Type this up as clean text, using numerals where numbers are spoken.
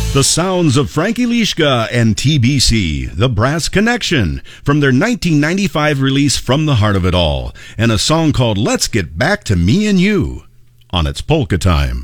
The sounds of Frankie Lishka and TBC, The Brass Connection, from their 1995 release From the Heart of It All, and a song called Let's Get Back to Me and You on its Polka Time.